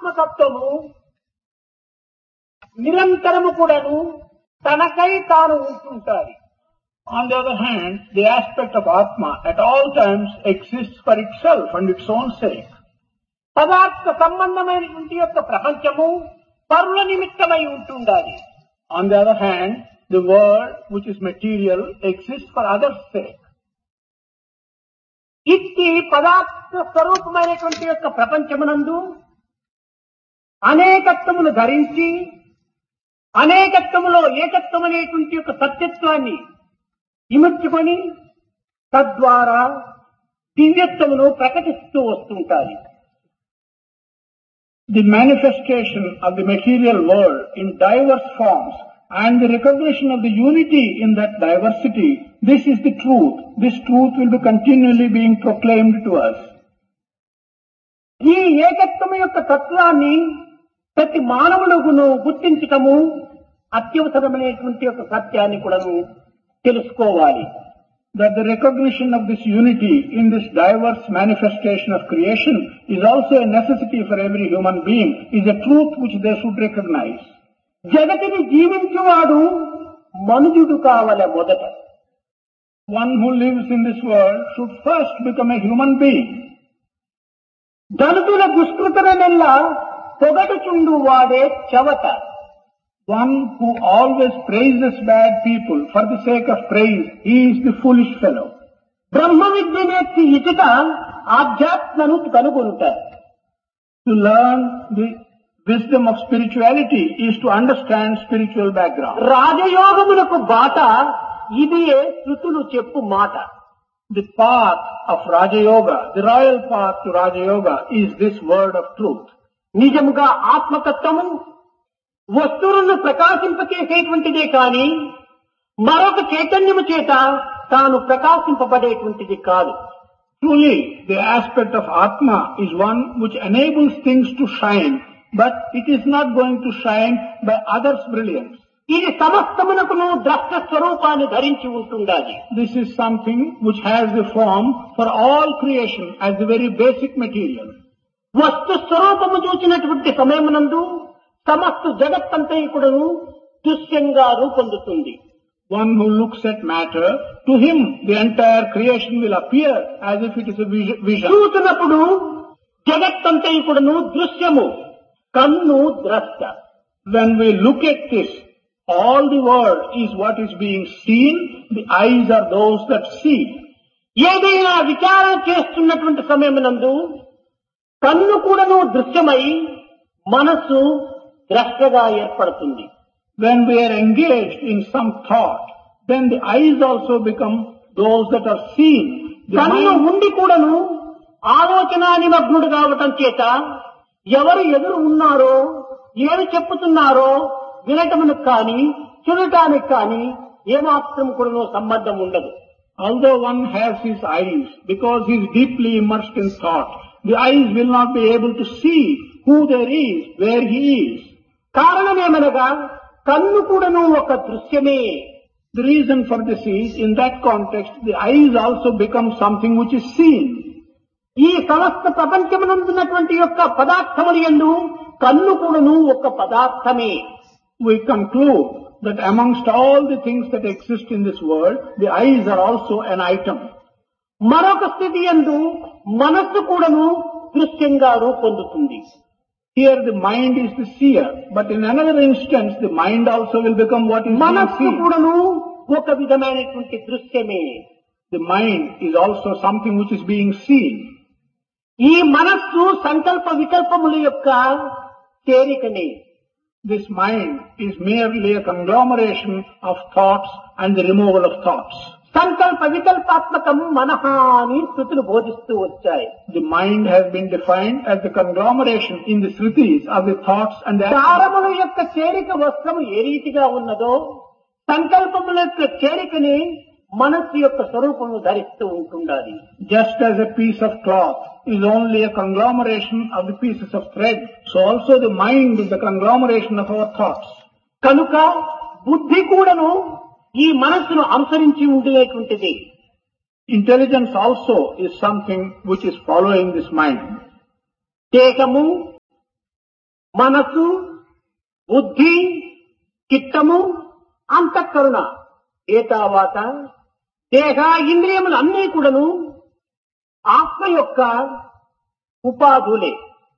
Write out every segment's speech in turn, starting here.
ఆత్మతత్వము నిరంతరము కూడాను తనకై తాను ఉంటుంటాది. On the other hand, the aspect of Atma at all times exists for itself and its own sake. పదార్థ సంబంధమైనటువంటి యొక్క ప్రపంచము పరుల నిమిత్తమై ఉంటుండాలి. On the other hand, the world which is material exists for others' sake. ఇట్టి పదార్థ స్వరూపమైనటువంటి యొక్క ప్రపంచమునందు అనేకత్వమును ధరించి అనేకత్వములో ఏకత్వం అనేటువంటి యొక్క సత్యత్వాన్ని ఇముడ్చుకొని తద్వారా దివ్యత్వమును ప్రకటిస్తూ వస్తుంటారు. The manifestation of the material world in diverse forms and the recognition of the unity in that diversity, this is the truth. This truth will be continually being proclaimed to us. ఈ ఏకత్వం యొక్క తత్వాన్ని ప్రతి మానవుడును గుర్తించటము అత్యవసరమైనటువంటి యొక్క సత్యాన్ని కూడాను తెలుసుకోవాలి. That the recognition of this unity in this diverse manifestation of creation is also a necessity for every human being, is a truth which they should recognize. జగతిని జీవించువాడు మనుజుడు కావలె మొదట. One who lives in this world should first become a human being. దళితుల దుష్కృతనెల్లా పొగడుచుండు వాడే చవట. One who always praises bad people for the sake of praise, he is the foolish fellow. Brahma Vidya నేర్చి ఇటుట ఆధ్యాత్మను కనుగొనుట. To learn the wisdom of spirituality is to understand spiritual background. రాజయోగములకు బాట ఇదియే శృతులు చెప్పు మాట. The path of Raja Yoga, the royal path to Raja Yoga, is this word of truth. నిజముగా ఆత్మతత్వము వస్తువులను ప్రకాశింపచేసేటువంటిదే కాని మరొక చైతన్యము చేత తాను ప్రకాశింపబడేటువంటిది కాదు. Truly, the aspect of Atma is one which enables things to shine, but it is not going to shine by others' brilliance. ఇది సమస్తమునకును ద్రష్ట స్వరూపాన్ని ధరించి ఉంటుండాలి. This is something which has the form for all creation as the very basic material. వస్తు స్వరూపము చూసినటువంటి సమయమునందు సమస్త జగత్తంతా కూడాను దృశ్యంగా రూపొందుతుంది. One who looks at matter, to him the entire creation will appear as if it is a vision. చూసినప్పుడు జగత్తంతా కూడాను దృశ్యము, కన్ను ద్రష్ట. When we look at this, all the world is what is being seen, the eyes are those that see. ఏదైనా విచారణ చేస్తున్నటువంటి సమయమునందు కన్ను కూడాను దృశ్యమై మనస్సు ద్రష్టగా ఏర్పడుతుంది. When we are engaged in some thought, then the eyes also become those that are seen. కన్ను ఉండి కూడాను ఆలోచన నిమగ్నుడు కావటం చేత ఎవరు ఎదురు ఉన్నారో ఏమి చెప్పుతున్నారో వినటమునకు కానీ చూడటానికి కానీ ఏమాత్రం కూడాను సంబంధం ఉండదు. Although one has his eyes, because he is deeply immersed in thought, the eyes will not be able to see who there is, where he is. కారణమేమనగా కన్ను కూడాను ఒక దృశ్యమే. The reason for this is, in that context, the eyes also become something which is seen. ఈ సమస్త ప్రపంచమునందున్నటువంటి యొక్క పదార్థములు యందు కన్ను కూడాను ఒక పదార్థమే. We conclude that amongst all the things that exist in this world, the eyes are also an item. మరొక స్థితి యందు మనస్సు కూడాను దృశ్యంగా రూపొందుతుంది. Here the mind is the seer, but in another instance the mind also will become what is being మనస్సు seen. కూడాను ఒక విధమైనటువంటి దృశ్యమే. The mind is also something which is being seen. ఈ మనస్సు సంకల్ప వికల్పముల యొక్క చేరికనే. This mind is merely a conglomeration of thoughts and the removal of thoughts. సంకల్ప వికల్పాత్మకం మనః అని శృతులు బోధిస్తూ వచ్చాయి. The mind has been defined as the conglomeration in the Srutis of the thoughts and the దారముల యొక్క చేరిక వస్త్రము ఏ రీతిగా ఉన్నదో సంకల్పముల యొక్క చేరికని మనస్సు యొక్క స్వరూపము ధరిస్తూ ఉంటుండాలి. Just as a piece of cloth is only a conglomeration of the pieces of thread, so also the mind is the conglomeration of our thoughts. కనుక బుద్ధి కూడాను ఈ మనస్సును అనుసరించి ఉండేటువంటిది. Intelligence also is something which is following this mind. దేహము మనసు, బుద్ధి, చిత్తము, అంతఃకరణ ఏతావాత దేహ ఇంద్రియములు అన్నీ కూడాను ఆత్మ యొక్క ఉపాధులే.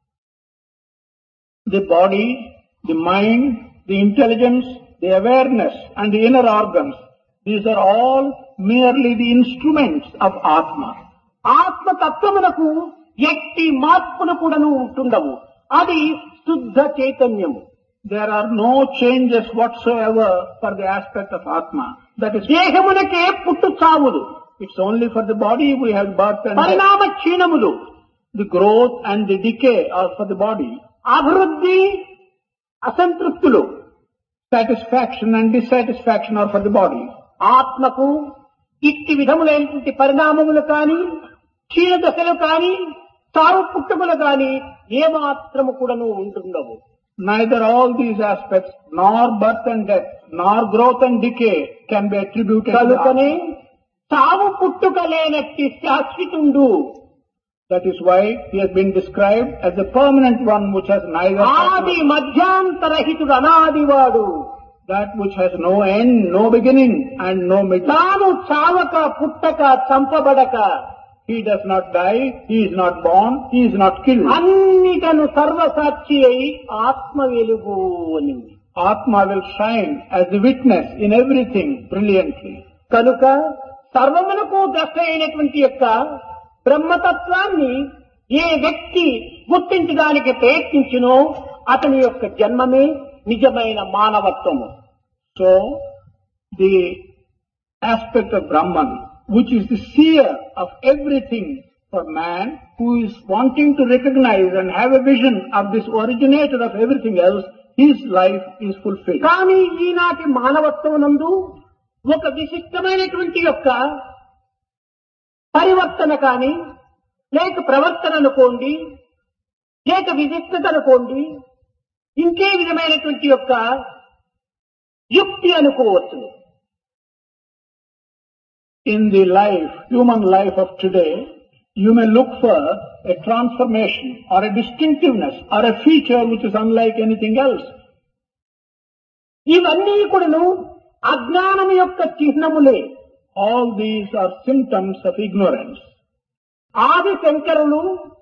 The body, the mind, the intelligence, the awareness and the inner organs, these are all merely the instruments of Atma. ఆత్మ తత్వమునకు ఎట్టి మార్పును కూడాను ఉంటుండవు. అది శుద్ధ చైతన్యము. There are no changes whatsoever for the aspect of Atma. That is, దేహమునకే పుట్టు చావులు, it's only for the body we have birth and death. పరిణామ క్షీణములు, The growth and the decay are for the body. అభివృద్ధి, అసంతృప్తులు. Satisfaction and dissatisfaction are for the body. ఆత్మకు ఇట్టి విధములైనటువంటి పరిణామములు కాని, క్షీణ దశలు కాని, చావు పుట్టుకలు కాని ఏమాత్రము కూడాను ఉంటుండవు. Neither all these aspects, nor birth and death, nor growth and decay can be attributed to కనుకనే Atma. చావు పుట్టుక లేనట్టి శాశ్వతుండు. That is why he has been described as the permanent one which has neither ఆది మధ్యాంతరహితుడు అనాదివాడు. that which has no end, no beginning and no middle. తాను చావక పుట్టక చంపబడక He does not die, he is not born, he is not killed. అన్నిటను సర్వసాక్షి అయి ఆత్మ వెలుగు అనింది. Atma will shine as the witness in everything brilliantly. కనుక సర్వమునకు ద్రష్ట అయినటువంటి యొక్క బ్రహ్మతత్వాన్ని ఏ వ్యక్తి గుర్తించడానికి ప్రయత్నించినో అతని యొక్క జన్మమే నిజమైన మానవత్వము. So, the aspect of Brahman, which is the seer of everything for man, who is wanting to recognize and have a vision of this originator of everything else, his life is fulfilled. కానీ ఈనాటి మానవత్వమునందు ఒక విశిష్టమైనటువంటి యొక్క పరివర్తన కాని, లేక ప్రవర్తన అనుకోండి, లేక విశిష్టత అనుకోండి, ఇంకే విధమైనటువంటి యొక్క యుక్తి అనుకోవచ్చు. In the life, human life of today, you may look for a transformation or a distinctiveness or a feature which is unlike anything else. ఇవన్నీ కూడాను అజ్ఞానం యొక్క చిహ్నములే. All these are symptoms of ignorance. ఆది శంకరులు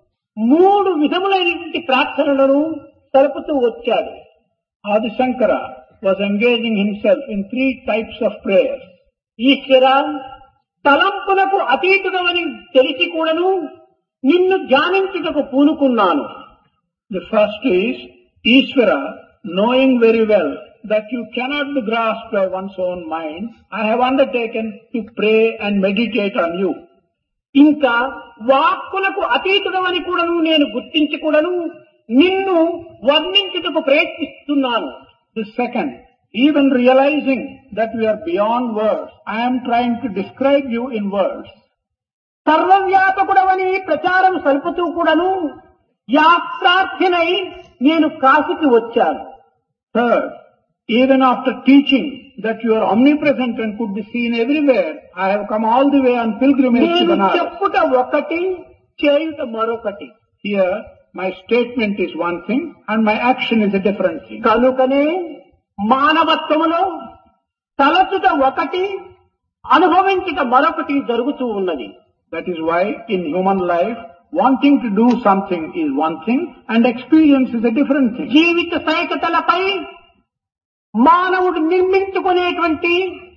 3 విధములైనటువంటి ప్రార్థనలను తెలుపుతూ వచ్చాడు. Adi Shankara was engaging himself in 3 types of prayers. ఈశ్వర, తలంపులకు అతీతుడమని తెలిసి కూడాను నిన్ను ధ్యానించుటకు పూనుకున్నాను. The first is Ishvara, knowing very well that you cannot be grasped by one's own mind, I have undertaken to pray and meditate on you. ఇంకా వాక్కులకు అతీతుడమని కూడాను నేను గుర్తించి కూడాను నిన్ను వర్ణించుటకు ప్రయత్నిస్తున్నాను. The second, even realizing that we are beyond words, I am trying to describe you in words. సర్వవ్యాపకుడవని ప్రచారం సలుపుతూ కూడాను యాత్రార్థినై నేను కాశీకి వచ్చాను. Third, even after teaching that you are omnipresent and could be seen everywhere, I have come all the way on pilgrimage to నేను Banaras. చెప్పుట ఒకటి, చేయుట మరొకటి. Here, my statement is one thing and my action is a different thing. కనుకనే మానవత్వములో తలచుట ఒకటి, అనుభవించుట మరొకటి జరుగుతూ ఉన్నది. That is why in human life, wanting to do something is one thing and experience is a different thing. జీవిత సైకతలపై మానవుడు నిర్మించుకునేటువంటి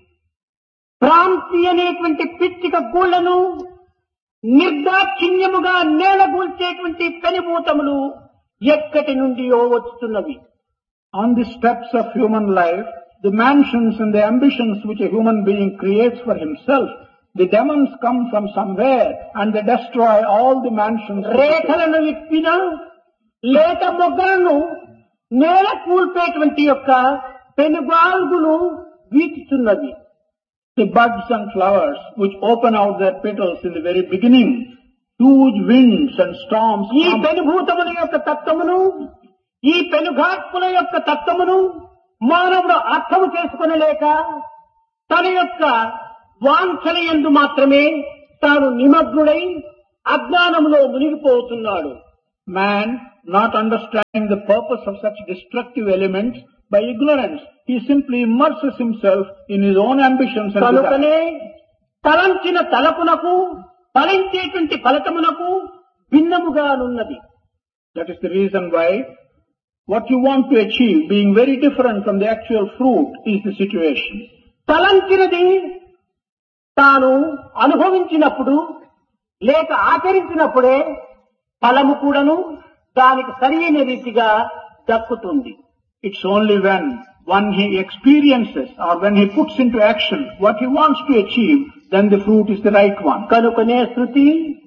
భ్రాంతి అనేటువంటి పిచ్చిక గూళ్లను నిర్దాక్షిణ్యముగా నేలగూల్చేటువంటి పెనుభూతములు ఎక్కటి నుండియో వచ్చుతున్నవి. On the steps of human life, the mansions and the ambitions which a human being creates for himself, the demons come from somewhere and they destroy all the mansions. రేఖలను విప్పిన లేత మొగ్గలను నేల కూల్పేటువంటి యొక్క పెనుగాల్గులు వీచుతున్నది. The buds and flowers which open out their petals in the very beginning, huge winds and storms ఈ come. పెనుభూతముల యొక్క తత్వమును, ఈ పెనుగాత్ముల యొక్క తత్వమును మానవుడు అర్థము చేసుకొనలేక తన యొక్క వాంఛన యందు మాత్రమే తాను నిమగ్నుడై అజ్ఞానములో మునిగిపోతున్నాడు. Man, not understanding the purpose of such destructive elements, by ignorance, he simply immerses himself in his own ambitions and desires. కనుకనే తలంచిన తలపునకు ఫలించేటువంటి ఫలితమునకు భిన్నముగానున్నది. That is the reason why what you want to achieve being very different from the actual fruit is the situation. తలంచినది తాను అనుభవించినప్పుడు లేక ఆచరించినప్పుడే ఫలము కూడాను దానికి సరైన రీతిగా దక్కుతుంది. It's only when one he experiences or when he puts into action what he wants to achieve, then the fruit is the right one. కనుకనే శృతి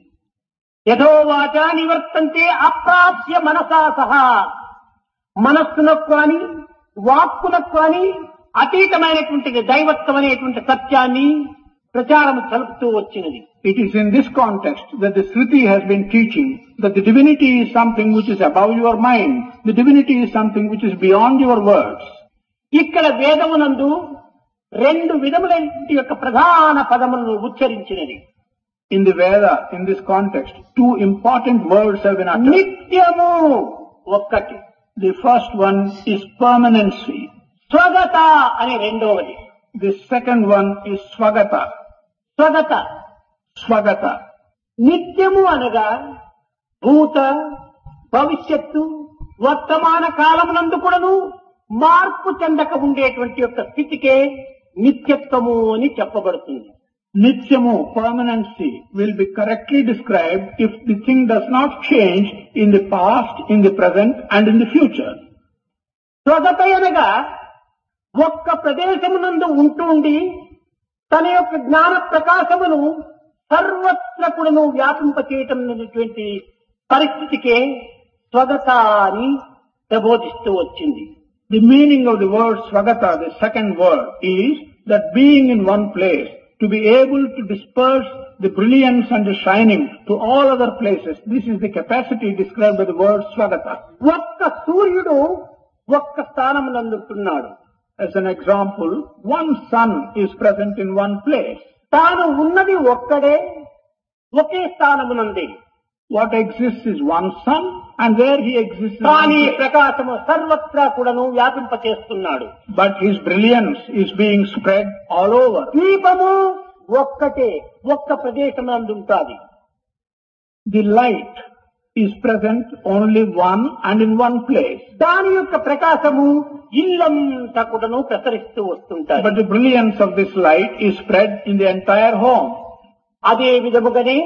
యథోవాచ నివర్తంతే అప్రాప్య మనసా సహా, మనస్సునకు కానీ వాక్కునకు కానీ అతీతమైనటువంటి దైవత్వం అనేటువంటి సత్యాన్ని ప్రచారం చలుపుతూ వచ్చినది. It is in this context that the Shruti has been teaching that the divinity is something which is above your mind, the divinity is something which is beyond your words. ఇక్కడ వేదమునందు రెండు విధములైన యొక్క ప్రధాన పదములను ఉచ్చరించినది. In the Veda, in this context, two important words have been uttered. నిత్యము ఒక్కటి, The first one is permanency. స్వగత అనే రెండవది. The second one is Swagata. స్వగత Swagata. నిత్యము అనగా భూత భవిష్యత్తు వర్తమాన కాలమునందు కూడాను మార్పు చెందక ఉండేటువంటి యొక్క స్థితికే నిత్యత్వము అని చెప్పబడుతుంది. Nityamu, permanency, will be correctly described if the thing does not change in the past, in the present and in the future. స్వగత అనగా ఒక్క ప్రదేశమునందు ఉంటూండి తన యొక్క జ్ఞాన ప్రకాశమును సర్వత్ర కూడాను వ్యాపింపచేయటం అనేటువంటి పరిస్థితికే స్వగత అని ప్రబోధిస్తూ వచ్చింది. The meaning of the word Swagata, the second word, is that being in one place, to be able to disperse the brilliance and the shining to all other places. This is the capacity described by the word Swagata. ఒక్క సూర్యుడు ఒక్క స్థానమునందుతున్నాడు. As an example, one sun is present in one place. తాను ఉన్నది ఒక్కడే ఒకే స్థానమునంది. What exists is one sun, and where he exists is one కానీ place. ప్రకాశము సర్వత్రా కూడాను వ్యాపింపచేస్తున్నాడు. But his brilliance is being spread all over. దీపము ఒక్కటే ఒక్క ప్రదేశమునందుంటాది. The light is present only one and in one place. దాని యొక్క ప్రకాశము ఇల్లంతా కూడాను ప్రసరిస్తూ వస్తుంటాయి. But the brilliance of this light is spread in the entire home. అదే విధముగానే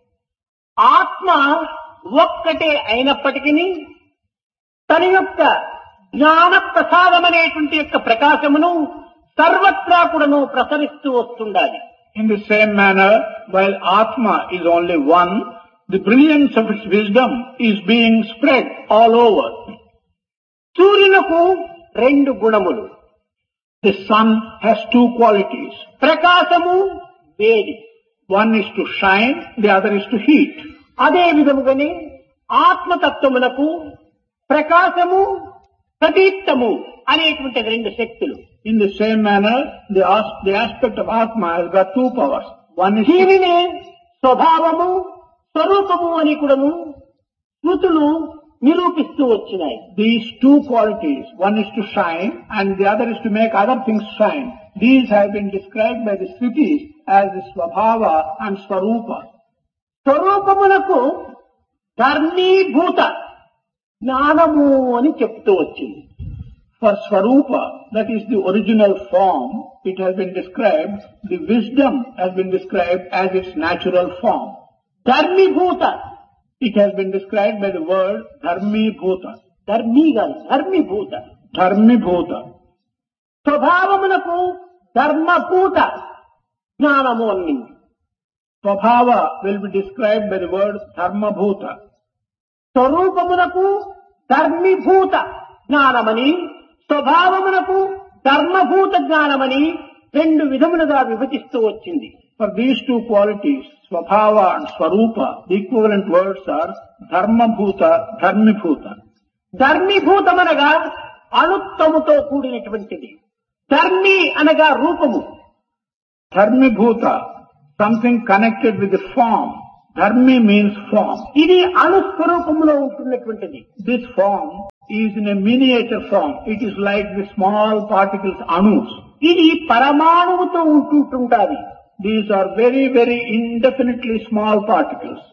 ఆత్మ ఒక్కటే అయినప్పటికీ తన యొక్క జ్ఞాన ప్రసాదమనేటువంటి యొక్క ప్రకాశమును సర్వత్రా కూడాను ప్రసరిస్తూ వస్తుండాలి. In the same manner, while Atma is only one, the brilliance of its wisdom is being spread all over. సూర్యునకు రెండు గుణములు. The sun has two qualities. ప్రకాశము, వేడి. One is to shine, the other is to heat. అదే విధముగానే ఆత్మతత్వమునకు ప్రకాశము, ప్రదీప్తము అనేటువంటి రెండు శక్తులు. In the same manner, the aspect of Atma has got two powers. One is దీనినే స్వభావము, స్వరూపము అని కూడాను స్మృతులు నిరూపిస్తూ వచ్చినాయి. these two qualities. One is to shine and the other is to make other things shine. These have been described by the Shrutis as the Swabhava and Swarupa. స్వరూపమునకు ధర్మీభూత జ్ఞానము అని చెప్తూ వచ్చింది. For Swarupa, that is the original form, it has been described, the wisdom has been described as its natural form. ధర్మీభూత, It has been described by the word Dharmibhuta. ధర్మీభూత. Dharmibhuta. స్వభావమునకు ధర్మభూత జ్ఞానము అన్నింది. Swabhava will be described by the word Dharmabhuta. స్వరూపమునకు ధర్మీభూత జ్ఞానమని, స్వభావమునకు ధర్మభూత జ్ఞానమని రెండు విధములుగా విభజిస్తూ వచ్చింది. For these two qualities, Swabhava and Swarupa, the equivalent words are Dharmabhuta, Dharmibhuta. ధర్మీభూతమనగా అణుత్వముతో కూడినటువంటిది. ధర్మి అనగా రూపము. Dharmibhuta, something connected with the form. Dharmi means form. ఇది అణుస్వరూపంలో ఉంటున్నటువంటిది. This form is in a miniature form. It is like the small particles, anus. ఇది పరమాణువుతో ఉంటుంటాది. These are very, very indefinitely small particles.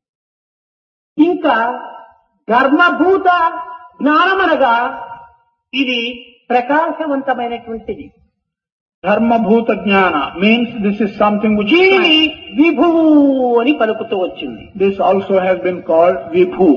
ఇంకా ధర్మభూత జ్ఞానమనగా ఇది ప్రకాశవంతమైనటువంటిది. Dharmabhuta jnana means this is something which దీనిని విభువు అని పలుకుతూ వచ్చింది. this also has been called vibhu.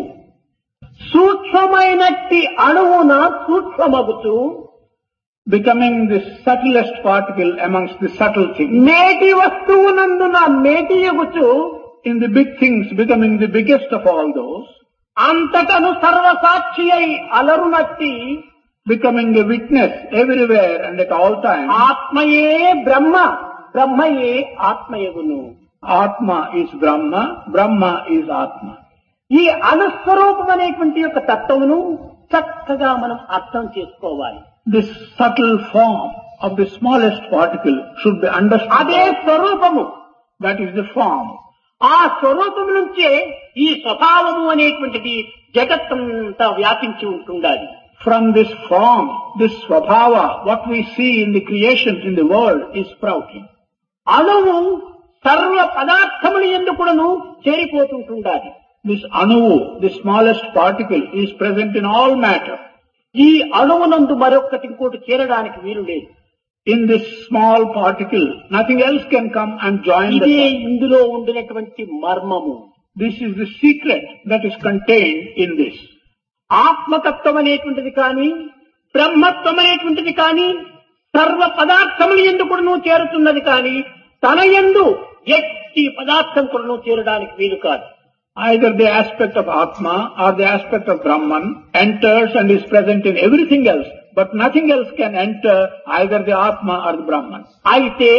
సూక్ష్మమైనట్టి అణువున సూక్ష్మమగుతూ Becoming the subtlest particle amongst the subtle things. మేటి వస్తువునందున మేటియగుచు In the big things becoming the biggest of all those. అంతటను సర్వసాక్షి అయి అలరునట్టి Becoming a witness everywhere and at all times. ఆత్మయే బ్రహ్మ, బ్రహ్మయే ఆత్మయగును. Atma is Brahma, Brahma is Atma. ఈ అణుస్వరూపం అనేటువంటి యొక్క తత్వమును చక్కగా మనం అర్థం చేసుకోవాలి. This subtle form of the smallest particle should be understood. అదే స్వరూపము. That is the form. ఆ స్వరూపం నుంచే ఈ స్వభావము అనేటువంటిది జగత్తంతా వ్యాపించి ఉంటుండాలి. From this form, this svabhava, what we see in the creations in the world is sprouting. అణువు సర్వ పదార్థములు ఎందుకును చేరిపోతుంటుండాలి. This anuvu, the smallest particle, is present in all matter. ఈ అణువునందు మరొక్కటి ఇంకోటి చేరడానికి వీలు లేదు. In this small particle, nothing else can come and join the ఇదే sun. ఇందులో ఉండినటువంటి మర్మము. This is the secret that is contained in this. ఆత్మతత్వం అనేటువంటిది కానీ బ్రహ్మత్వం అనేటువంటిది కానీ సర్వ పదార్థములు ఎందుకును చేరుతున్నది కానీ తన యందు ఎట్టి పదార్థం కూడా చేరడానికి వీలు కాదు. Either the aspect of Atma or the aspect of Brahman enters and is present in everything else, but nothing else can enter either the Atma or the Brahman. అయితే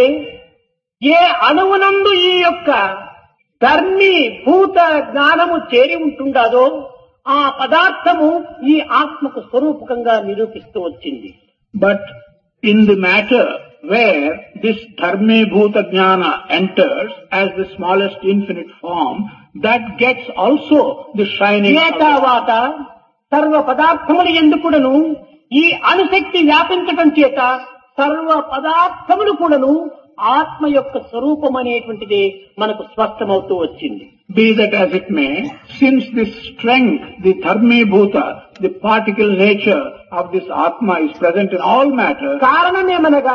ఏ అణువునందు ఈ యొక్క ధర్మి భూత జ్ఞానము చేరి ఉంటుండదో ఆ పదార్థము ఈ ఆత్మకు స్వరూపకంగా నిరూపిస్తూ వచ్చింది. But in the matter where this dharmi bhuta jnana enters as the smallest infinite form, that gets also the shining. ఏ తర్వాత సర్వ పదార్థములు ఎందుకును ఈ అణుశక్తి వ్యాపించటం చేత సర్వ పదార్థములు కూడాను ఆత్మ యొక్క స్వరూపం అనేటువంటిది మనకు స్పష్టమవుతూ వచ్చింది. Be that as it may, since this strength, the dharmi bhuta, the particle nature of this Atma is present in all matter. కారణమేమనగా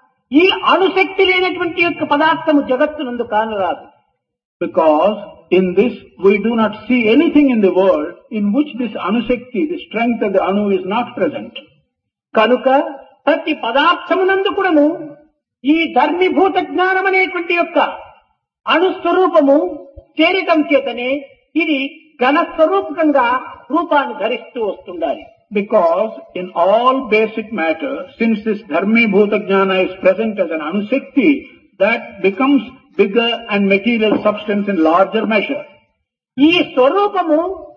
ఈ అణుశక్తి లేనటువంటి యొక్క పదార్థము జగత్తునందు కానరాదు. Because in this we do not see anything in the world in which this anushakti, the strength of the anu is not present. కనుక ప్రతి పదార్థమునందు కూడాను ఈ ధర్మీభూత జ్ఞానం అనేటువంటి యొక్క అణుస్వరూపము చేరటం చేతనే ఇది ఘనస్వరూపకంగా రూపాన్ని ధరిస్తూ వస్తుండాలి. Because in all basic matter, since this dharmi bhuta jnana is present as an anushakti, that becomes bigger and material substance in larger measure. ఈ స్వరూపము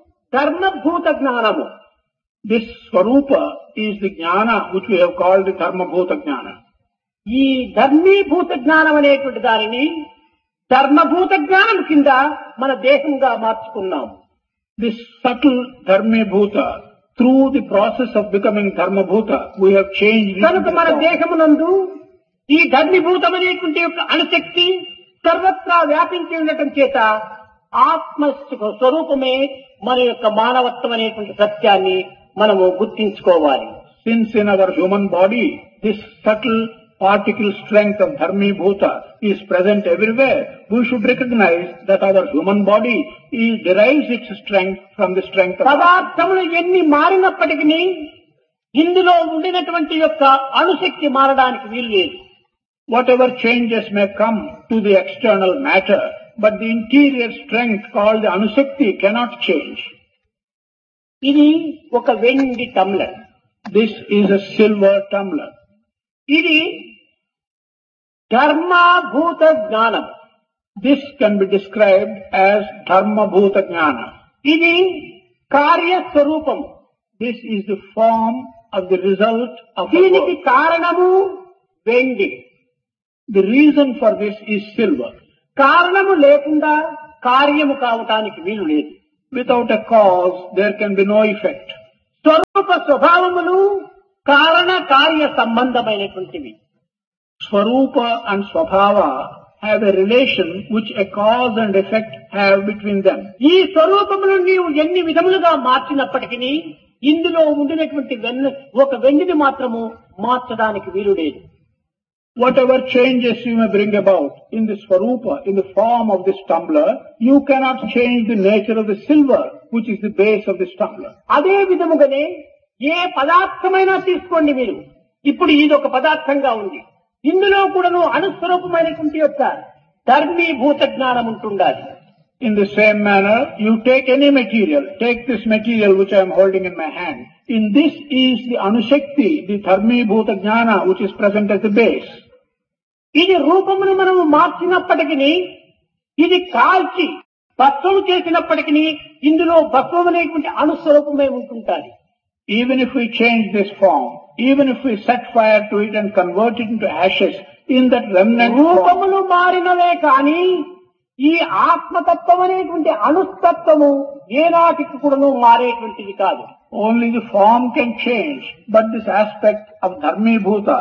ధర్మభూత జ్ఞానము. This swarupa is the jnana which we have called the dharma bhuta jnana. ఈ ధర్మీభూత జ్ఞానం అనేటువంటి దానిని ధర్మభూత జ్ఞానం కింద మన దేహంగా మార్చుకున్నాం. This subtle dharmi bhuta, through the process of becoming dharma bhuta, we have changed. కనుక మన దేహమునందు ఈ ధర్మీభూతం అనేటువంటి యొక్క అణుశక్తి సర్వత్రా వ్యాపించి ఉండటం చేత ఆత్మ స్వరూపమే మన యొక్క మానవత్వం అనేటువంటి సత్యాన్ని మనము గుర్తించుకోవాలి. Since in our human body, this subtle particle strength of dharmi bhuta is present everywhere, we should recognize that our human body derives its strength from the strength of పదార్థములు ఎన్ని మారినప్పటికీ ఇందులో ఉండినటువంటి యొక్క అణుశక్తి మారడానికి వీలు లేదు. Whatever changes may come to the external matter, but the interior strength called the anushakti cannot change. ఇది ఒక వెండి టమ్లర్. This is a silver tumbler. ఇది ధర్మభూత జ్ఞానం. This can be described as dharma bhuta jnana. ఇది కార్యస్వరూపం. This is the form of the result of the దీనికి work. కారణము వెండి. The reason for this is silver. కారణము లేకుండా కార్యము కావటానికి వీలు లేదు. Without a cause, there can be no effect. స్వరూప స్వభావములు కారణ కార్య సంబంధమైనటువంటివి. Swarupa and Swabhava have a relation which a cause and effect have between them. ఈ స్వరూపమును నీవు ఎన్ని విధములుగా మార్చినప్పటికీ ఇందులో ఉండినటువంటి ఒక వెండిని మాత్రము మార్చడానికి వీలు లేదు. Whatever changes you may bring about in the Swarupa, in the form of this tumbler, you cannot change the nature of the silver, which is the base of this tumbler. అదే విధముగానే ఏ పదార్థమైనా తీసుకోండి మీరు. ఇప్పుడు ఇది ఒక పదార్థంగా ఉంది. ఇందులో కూడాను అనుస్వరూపమైనటువంటి యొక్క ధర్మీభూత జ్ఞానం ఉంటుండాలి. In the same manner, you take any material, take this material which I am holding in my hand. In this is the Anushakti, the Dharmibhuta Jnana, which is present as the base. ఇది రూపమును మనము మార్చినప్పటికీ ఇది కాల్చి భస్మము చేసినప్పటికీ ఇందులో భస్మం అనేటువంటి అనుస్వరూపమే ఉంటుంటాది. Even if we change this form, even if we set fire to it and convert it into ashes, in that remnant form, రూపములు మారినవే కానీ ఈ ఆత్మతత్వం అనేటువంటి అనుస్తత్వము ఏనాటికి కూడాను మారేటువంటిది కాదు. only the form can change, but this aspect of Dharmibhuta,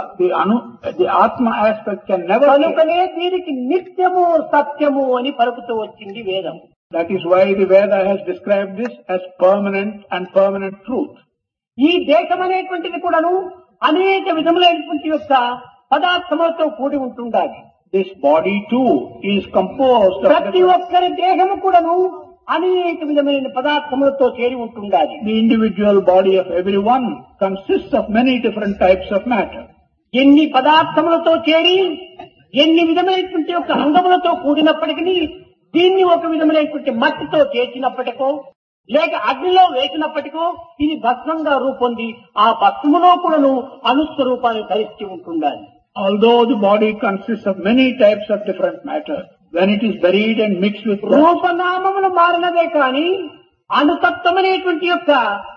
the Atma aspect can never change. కనుకనే దీనికి నిత్యము సత్యము అని పలుకుతూ వచ్చింది వేదం. That is why the Veda has described this as permanent and permanent truth. ఈ దేశం అనేటువంటిది కూడాను అనేక విధములైనటువంటి యొక్క పదార్థములతో కూడి ఉంటుండాలి. This body too is composed of ప్రతి ఒక్కరి దేహము కూడాను అనేక విధమైన పదార్థములతో చేరి ఉంటుండాలి. the individual body of everyone consists of many different types of matter. ఎన్ని పదార్థములతో చేరి ఎన్ని విధమైనటువంటి యొక్క అంగములతో కూడినప్పటికీ దీన్ని ఒక విధమైనటువంటి మట్టితో చేసినప్పటికో లేక అగ్నిలో వేసినప్పటికో ఇది భస్మంగా రూపొంది ఆ భస్మములో కూడాను అనుస్వరూపాన్ని ధరించి ఉంటుండాలి. Although the body consists of many types of different matter, when it is buried and mixed with రూపనామములు మారినదే కానీ అనుతత్వం అనేటువంటి యొక్క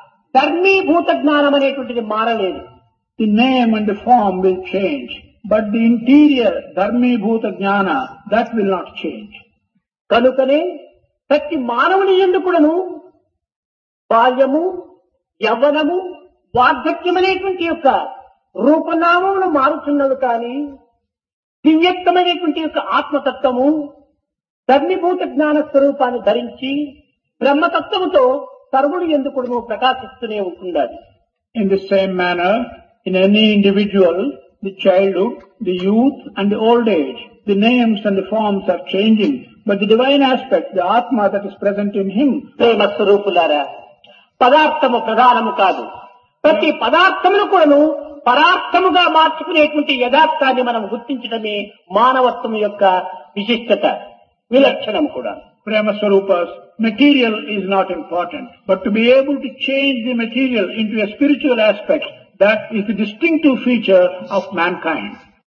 ధర్మీభూత జ్ఞానం అనేటువంటిది మారలేదు. the name and the form will change, but the interior Dharmibhuta Jnana, that will not change. కనుకనే ప్రతి మానవుని యందు కూడాను బాల్యము యవ్వనము వార్ధక్యం అనేటువంటి యొక్క రూపనామములు మారుతున్నవి కానీ దివ్యత్వమైనటువంటి యొక్క ఆత్మతత్వము ధర్మీభూత జ్ఞాన స్వరూపాన్ని ధరించి బ్రహ్మతత్వముతో సర్వుడు ఎందుకు ప్రకాశిస్తూనే ఉంటుండాలి. In the same manner, in any individual, the childhood, the youth and the old age, the names and the forms are changing, but the divine aspect, the Atma that is present in him, ప్రేమ స్వరూపులారా, పదార్థము ప్రధానము కాదు. ప్రతి పదార్థమును కూడాను పరార్థముగా మార్చుకునేటువంటి యథార్థాన్ని మనం గుర్తించడమే మానవత్వం యొక్క విశిష్టత, విలక్షణం కూడా. Prema Swarupas, material is not important, but to be able to change the material into a spiritual aspect, that is the distinctive feature of mankind.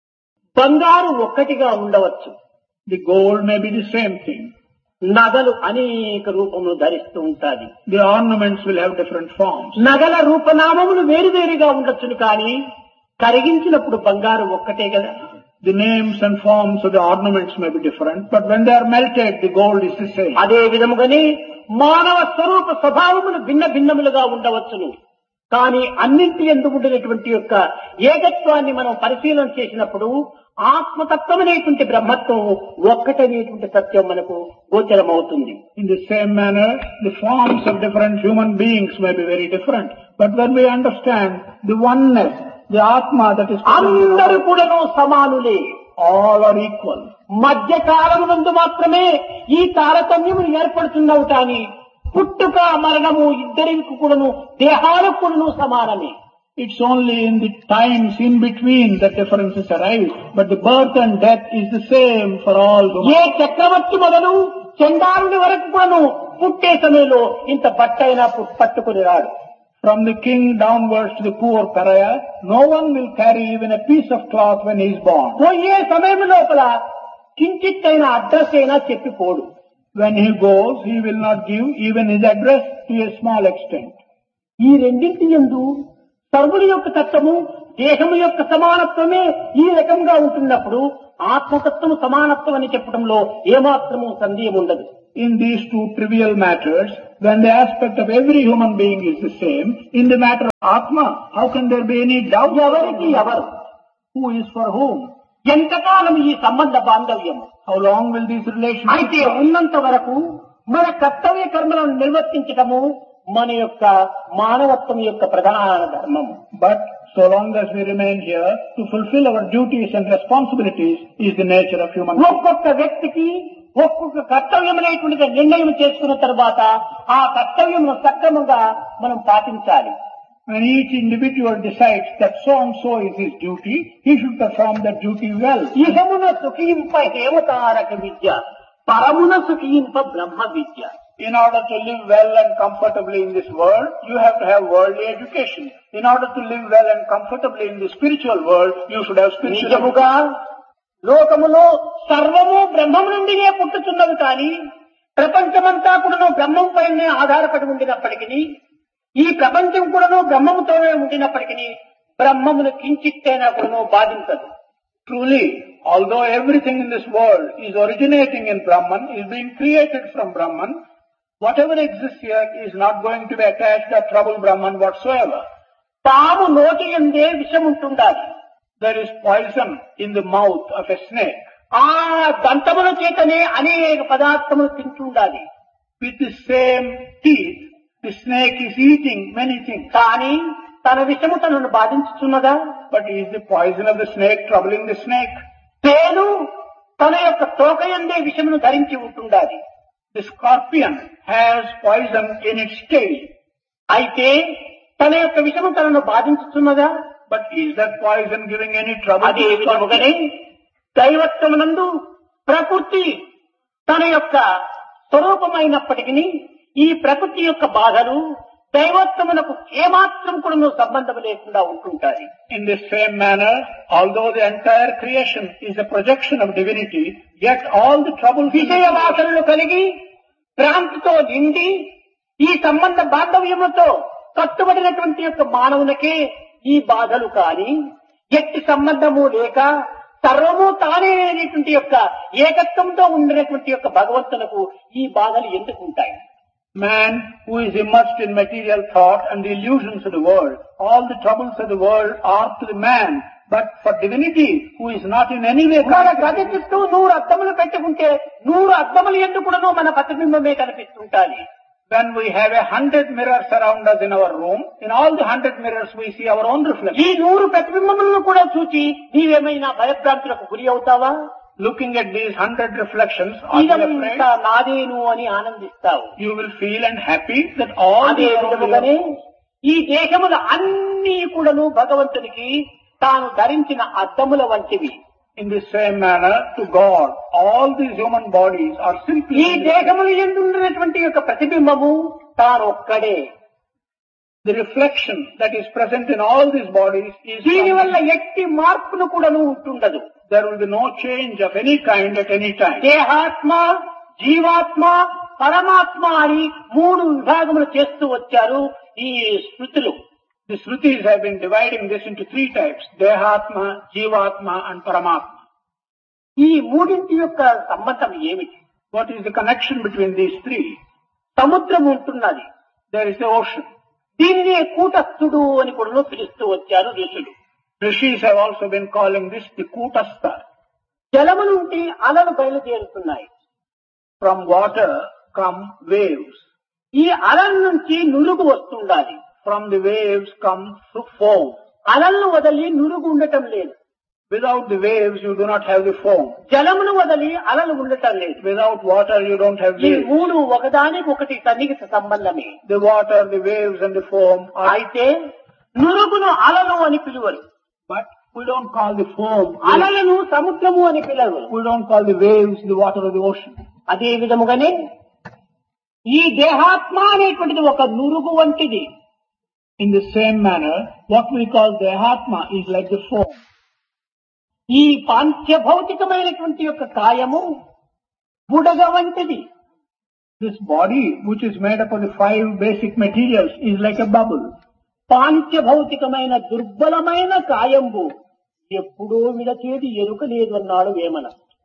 బంగారు ఒక్కటిగా ఉండవచ్చు. The gold may be the same thing. నగలు అనేక రూపములు ధరిస్తూ ఉంటాది. The ornaments will have different forms. నగల రూపనామములు వేరువేరుగా ఉండొచ్చును కానీ కరిగించినప్పుడు బంగారు ఒక్కటే కదా. The names and forms of the ornaments may be different, but when they are melted, the gold is the same. అదే విధముగానే మానవ స్వరూప స్వభావములు భిన్న భిన్నములుగా ఉండవచ్చును కానీ అన్నింటి యందు ఉండినటువంటి యొక్క ఏకత్వాన్ని మనం పరిశీలన చేసినప్పుడు ఆత్మతత్వం అనేటువంటి బ్రహ్మత్వం ఒక్కటనేటువంటి సత్యం మనకు గోచరమవుతుంది. In the same manner, the forms of different human beings may be very different, but when we understand the oneness, the Atma that is అందరూ కూడాను సమానులే, all are equal. మధ్య కాలమునందు మాత్రమే ఈ తారతమ్యములు ఏర్పడుతున్నవి కానీ పుట్టుక మరణము ఇద్దరికి కూడాను దేహాలకు కూడాను సమానమే. It's only in the times in between that differences arise, but the birth and death is the same for all. ఏ చక్రవర్తి మొదలు చండాలుని వరకు కూడాను పుట్టే సమయంలో ఇంత బట్టైనా పట్టుకుని రాడు. From the king downwards to the poor pariah, no one will carry even a piece of cloth when he is born. పోయే సమయం లోపల కించిత్తైన అడ్రస్ అయినా చెప్పిపోడు. When he goes, he will not give even his address to a small extent. ఈ రెండింటి యందు సర్వుడి యొక్క తత్వము దేహము యొక్క సమానత్వమే ఈ రకంగా ఉంటున్నప్పుడు ఆత్మతత్వము సమానత్వం అని చెప్పడంలో ఏమాత్రము సందేహం ఉండదు. in these two trivial matters, when the aspect of every human being is the same, in the matter of Atma, how can there be any doubt? ఎవరికి ఎవరు? Who is for whom? ఎంతకాలం ఈ సంబంధ బాంధవ్యం? How long will these relations అయితే last? ఉన్నంత వరకు మన కర్తవ్య కర్మలను నిర్వర్తించటము మన యొక్క మానవత్వం యొక్క ప్రధాన ధర్మము. But so long as we remain here, to fulfill our duties and responsibilities is the nature of human being. ఒక్కొక్క వ్యక్తికి ఒక్కొక్క కర్తవ్యం అనేటువంటి నిర్ణయం చేసుకున్న తర్వాత ఆ కర్తవ్యమును సక్రమంగా మనం పాటించాలి. When each individual decides that so and so is his duty, he should perform that duty well. ఇహమున సుఖింప హేమతారక Vidya, పరమున సుఖింప Brahma Vidya. In order to live well and comfortably in this world, you have to have worldly education. In order to live well and comfortably in the spiritual world, you should have spiritual education. నిజముగా లోకములో సర్వము బ్రహ్మం నుండినే పుట్టుతున్నది కానీ ప్రపంచమంతా కూడాను బ్రహ్మం పైనే ఆధారపడి ఉండినప్పటికీ, ఈ ప్రపంచం కూడాను బ్రహ్మముతోనే ఉండినప్పటికీ బ్రహ్మమును కించిత్తైనా కూడాను బాధించదు. Truly, although everything in this world is originating in Brahman, is being created from Brahman, whatever exists here is not going to be attached or trouble Brahman whatsoever. పాము నోటి యందే విషం ఉంటుండాలి. There is poison in the mouth of a snake. ఆ దంతముల చేతనే అనేక పదార్థములు తింటుండాలి. With the same teeth, the snake is eating many things. కానీ తన విషము తనను బాధించుతున్నదా? But is the poison of the snake troubling the snake? తేను తన యొక్క తోకయందే విషమును ధరించి ఉంటుండాలి. The scorpion has poison in its tail. అయితే తన యొక్క విషము తనను బాధించుతున్నదా? But is that poison giving any trouble అదే to the విధముగానే scorpion? దైవత్వమునందు ప్రకృతి తన యొక్క స్వరూపమైనప్పటికీ ఈ ప్రకృతి యొక్క బాధలు దైవత్వమునకు ఏమాత్రం కూడా సంబంధం లేకుండా ఉంటుంటాయి. In the same manner, although the entire creation is a projection of divinity, yet all the troubles విషయ వాసనలు కలిగి భ్రాంతితో నిండి ఈ సంబంధ బాంధవ్యముతో కట్టుబడినటువంటి యొక్క మానవునికే ఈ బాధలు కాని ఎట్టి సంబంధము లేక సర్వము తానే అనేటువంటి యొక్క ఏకత్వంతో ఉండినటువంటి యొక్క భగవంతునకు ఈ బాధలు ఎందుకు ఉంటాయి? Man who is immersed in material thought and the illusions of the world, all the troubles of the world are to the man. But for divinity, who is not in any way మన గది చుట్టూ 100 అద్దములు పెట్టుకుంటే 100 అద్దములు ఎందుకునో మన ప్రతిబింబమే కనిపిస్తుంటాయి. when we have 100 mirrors around us in our room, in all the 100 mirrors we see our own reflection. ఈ 100 ప్రతిబింబములను కూడా చూచి నీవేమైనా భయభ్రాంతులకు గురి అవుతావా? Looking at these 100 reflections, are you afraid? ఇదంతా నాదేను అని ఆనందిస్తావు. You will feel and happy that all అదే the విధముగానే ఈ దేహములు అన్ని కూడాను భగవంతునికి తాను ధరించిన అద్దముల వంటివి. In the same manner, to God, all these human bodies are simply ఈ దేహములు ఎందున్నటువంటి యొక్క ప్రతిబింబము తాను ఒక్కడే. the reflection that is present in all these bodies is దీని వల్ల ఎట్టి మార్పును కూడాను ఉంటుండదు. there will be no change of any kind at any time. దేహాత్మ, జీవాత్మ, పరమాత్మ అని 3 విభాగములు చేస్తూ వచ్చారు ఈ స్మృతులు. The Shrutis have been dividing this into 3 types, Dehatma, Jivatma and Paramatma. ఈ మూడింటి యొక్క సంబంధం ఏమిటి? What is the connection between these 3? సముద్రం ఉంటున్నది. There is the ocean. దీనినే కూటస్థుడు అని కూడా పిలుస్తూ వచ్చారు ఋషులు. Rishis have also been calling this the Kutastha. జలము నుండి అలలు బయలుదేరుతున్నాయి. From water come waves. ఈ అలల నుంచి నురుగు వస్తుండాలి. From the waves come foam. అలలను వదిలి నురుగు ఉండటం లేదు. Without the waves you do not have the foam. జలమును వదిలి అలలు ఉండటం లేదు. Without water you don't have ఈ waves. 3 ఒకదానికొకటి సన్నిహిత సంబంధమే. The water, the waves and the foam are... అయితే నురుగును అలలు అని పిలువరు. But we don't call the foam waves. అలలను సముద్రము అని పిలవరు. We don't call the waves the water of the ocean. అదే విధముగానే ఈ దేహాత్మ అనేటువంటిది ఒక నురుగు వంటిది. In the same manner, what we call Dehatma is like the foam. ఈ పాంచభౌతికమైనటువంటి యొక్క కాయము బుడగ వంటిది. This body, which is made up of the 5 basic materials, is like a bubble. పాంచభౌతికమైన దుర్బలమైన కాయంబు ఎప్పుడో విడచేది ఎరుక లేదు అన్నాడు Vemana.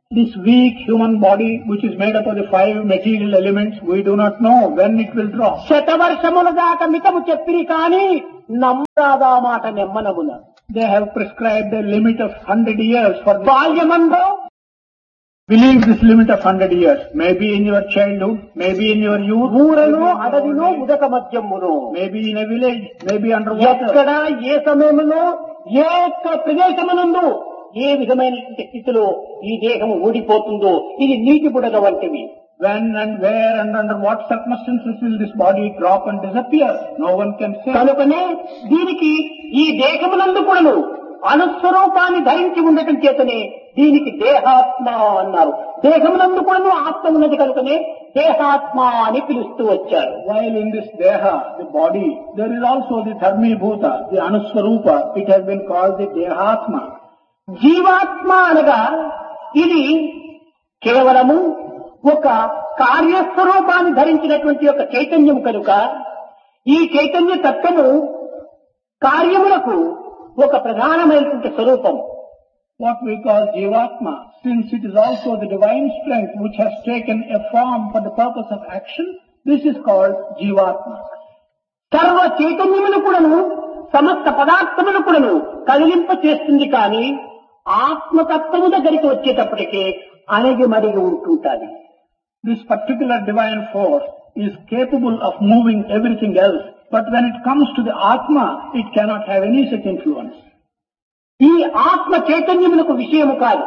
This weak human body, which is made up of the 5 material elements, we do not know when it will drop. శతవర్షముల దాకా మితము చెప్పిరి కానీ నమ్మరాదా మాట నెమ్మనమున. They have prescribed a limit of 100 years for this. బాల్యమందో Believe this limit of 100 years. Maybe in your childhood, maybe in your youth, ఊరను అడవిలో ఉదక మధ్యమును, maybe in a village, maybe underwater. ఎక్కడ ఏ సమయంలో ఏ ఒక్క ప్రదేశమునందు ఏ విధమైనటువంటి స్థితిలో ఈ దేహం ఊడిపోతుందో ఇది నీటి బుడగ వంటివి. When and where and under what circumstances will this body drop and disappear? No one can say. కనుకనే దీనికి ఈ దేహమునందు కూడాను అనుస్వరూపాన్ని ధరించి ఉండటం చేతనే దీనికి దేహాత్మ అన్నారు. దేహమునందు కూడాను ఆత్మ ఉన్నది కనుకనే దేహాత్మ అని పిలుస్తూ వచ్చారు. While in this deha, the body, there is also the dharmi bhuta, the anuswarupa. It has been called the dehatma. జీవాత్మ అనగా ఇది కేవలము ఒక కార్యస్వరూపాన్ని ధరించినటువంటి ఒక చైతన్యం కనుక ఈ చైతన్య తత్వము కార్యములకు ఒక ప్రధానమైనటువంటి స్వరూపం. What we call jivatma, since it is also the divine strength which has taken a form for the purpose of action, this is called jivatma. సర్వ చైతన్యమును కూడాను సమస్త పదార్థమును కూడాను కదిలింప చేస్తుంది కానీ ఆత్మతత్వము దగ్గరికి వచ్చేటప్పటికే అణిగి మరిగి ఉంటుంటాది. This particular divine force is capable of moving everything else, but when it comes to the Atma, it cannot have any such influence. ఈ ఆత్మ చైతన్యములకు విషయము కాదు.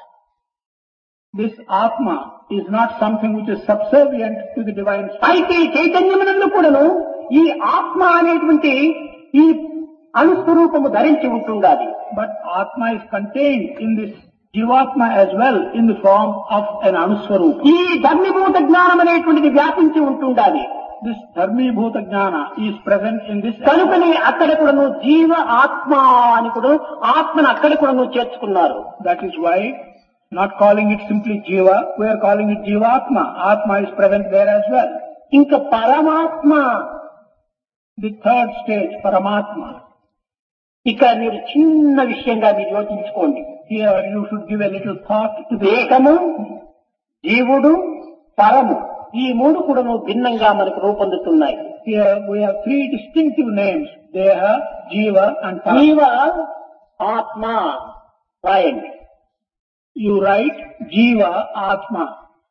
This Atma is not something which is subservient to the divine spirit. అయితే ఈ చైతన్యమునందు కూడాను ఈ ఆత్మ అనేటువంటి ఈ అనుస్వరూపము ధరించి ఉంటుండాలి. But Atma is contained in this Jivatma as well in the form of an Anuswarupa. ఈ ధర్మీభూత జ్ఞానం అనేటువంటిది వ్యాపించి ఉంటుండాలి. This Dharmi Bhuta Jnana is present in this. కనుకనే అక్కడ కూడాను జీవ ఆత్మ అని కూడా ఆత్మను అక్కడ కూడాను చేర్చుకున్నారు. That is why, not calling it simply Jiva, we are calling it Jivatma. Atma is present there as well. ఇంకా పరమాత్మ, The third stage, Paramatma. ఇక్కడ మీరు చిన్న విషయంగా మీరు యోచించుకోండి. Here you should give a little thought to the దేహము, జీవుడు, పరము ఈ మూడు కూడాను భిన్నంగా మనకు రూపొందుతున్నాయి. Here we have 3 distinctive names, Deha, Jiva and Para. జీవ ఆత్మ రాయండి. You write Jiva, Atma.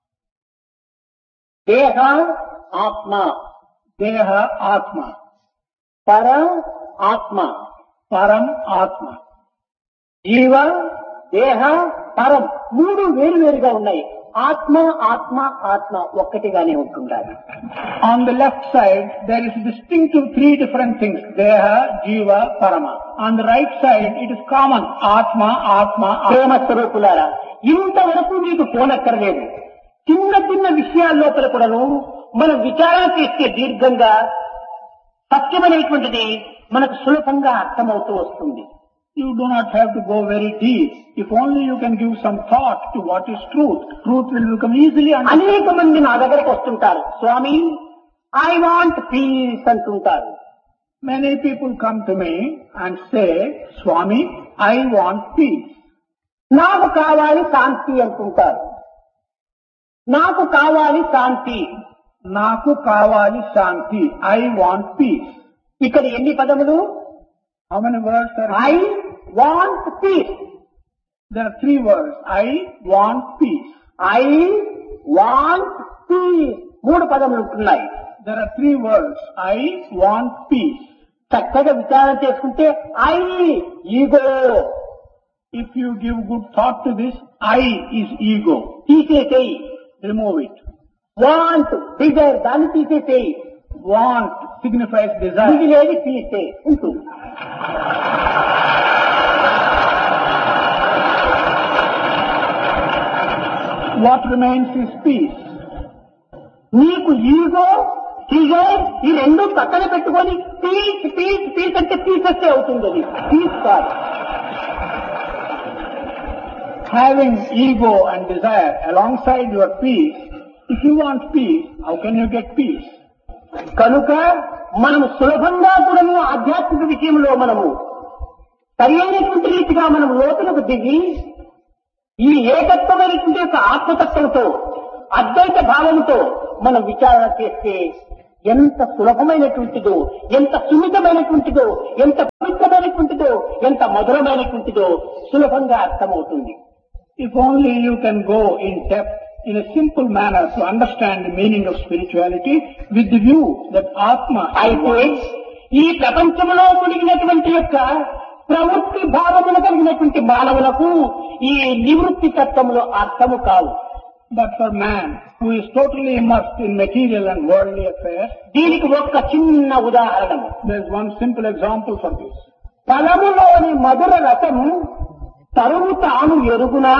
దేహ ఆత్మ, Deha, Atma. పర ఆత్మ, Param, Atma. జీవ దేహ పరం మూడు వేరు వేరుగా ఉన్నాయి. ఆత్మ ఆత్మ ఆత్మ ఒక్కటిగానే ఉంటుండాలి. On the left side, there is distinctive 3 different things, Deha, Jiva, Parama. On the right side, it is common, Atma, Atma, Atma. ప్రేమ స్వరూపులారా, ఇంతవరకు మీకు పోనక్కర్లేదు. చిన్న చిన్న విషయాల లోపల కూడాను మనం విచారణ చేస్తే దీర్ఘంగా సత్యమనేటువంటిది మనకు సులభంగా అర్థమవుతూ వస్తుంది. You do not have to go very deep. If only you can give some thought to what is truth, truth will become easily understood. అనేక మంది నా దగ్గరకు వస్తుంటారు, స్వామి ఐ వాంట్ పీస్ అంటుంటారు. Many people come to me and say, Swami, I want peace. నాకు కావాలి శాంతి అంటుంటారు. నాకు కావాలి శాంతి. Naku kavali shanti. I want peace. ఇక్కడ ఎన్ని పదములు? How many words are I want peace. There are 3 words. I want peace. I want peace 3 పదములు ఉంటున్నాయి. There are 3 words. I want peace. చక్కగా విచారణ చేసుకుంటే I ego. If you give good thought to this, I is ego. తీసేసేయి. Remove it. Want Dzire దాన్ని తీసేసేయి. Want signifies ఇది desire. లేదు తీసే ఉంటుంది. What remains is peace. నీకు ఈగో డిజైర్ ఈ రెండు పక్కన పెట్టుకొని పీస్ పీస్ పీస్ అంటే పీసెస్ అవుతుంది. అది పీస్ కాదు. Having ego and desire alongside your peace, if you want peace, how can you get peace? కనుక మనము సులభంగా కూడా ఆధ్యాత్మిక విషయంలో మనము సరైనటువంటి రీతిగా మనం లోతులకు దిగి ఈ ఏకత్వమైనటువంటి యొక్క ఆత్మతత్వంతో అద్వైత భావంతో మనం విచారణ చేస్తే ఎంత సులభమైనటువంటిదో, ఎంత సున్నితమైనటువంటిదో, ఎంత పవిత్రమైనటువంటిదో, ఎంత మధురమైనటువంటిదో సులభంగా అర్థమవుతుంది. If only you can go in depth in a simple manner to understand the meaning of spirituality with the view that Atma అయితే ఈ ప్రపంచంలో మునిగినటువంటి యొక్క ప్రవృత్తి భావములు కలిగినటువంటి మానవులకు ఈ నివృత్తి తత్వములో అర్థము కాదు. But for man who is totally immersed in material and worldly affairs, దీనికి ఒక్క చిన్న ఉదాహరణ. there is one simple example for this. ఫలములోని మధుర రసం తరువు తాను ఎరుగునా?